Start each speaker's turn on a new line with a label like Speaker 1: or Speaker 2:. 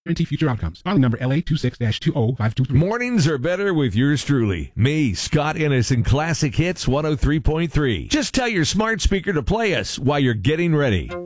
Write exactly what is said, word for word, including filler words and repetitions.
Speaker 1: Guarantee future outcomes. Filing number L A two six two zero five two three.
Speaker 2: Mornings are better with yours truly. Me, Scott Innes, and Classic Hits one oh three point three. Just tell your smart speaker to play us while you're getting ready.